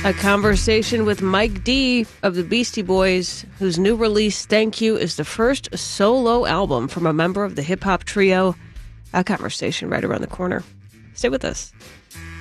A conversation with Mike D of the Beastie Boys, whose new release, Thank You, is the first solo album from a member of the hip-hop trio. A conversation right around the corner. Stay with us.